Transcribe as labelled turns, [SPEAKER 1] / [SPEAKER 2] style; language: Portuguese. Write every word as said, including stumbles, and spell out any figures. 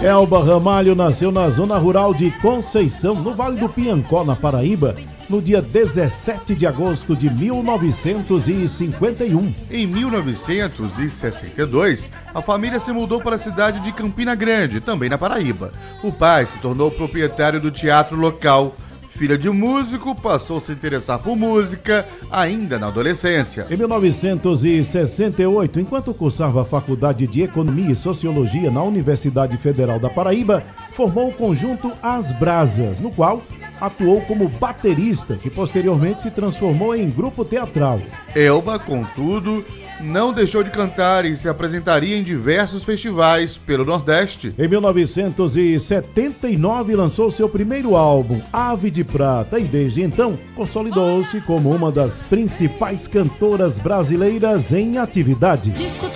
[SPEAKER 1] Elba Ramalho nasceu na zona rural de Conceição, no Vale do Piancó, na Paraíba, no dia dezessete de agosto de mil novecentos e cinquenta e um.
[SPEAKER 2] Em mil novecentos e sessenta e dois, a família se mudou para a cidade de Campina Grande, também na Paraíba. O pai se tornou proprietário do teatro local. Filha de músico, passou a se interessar por música ainda na adolescência.
[SPEAKER 1] Em mil novecentos e sessenta e oito, enquanto cursava a Faculdade de Economia e Sociologia na Universidade Federal da Paraíba, formou o conjunto As Brasas, no qual atuou como baterista, que posteriormente se transformou em grupo teatral.
[SPEAKER 2] Elba, contudo, não deixou de cantar e se apresentaria em diversos festivais pelo Nordeste.
[SPEAKER 1] Em mil novecentos e setenta e nove lançou seu primeiro álbum, Ave de Prata, e desde então consolidou-se como uma das principais cantoras brasileiras em atividade.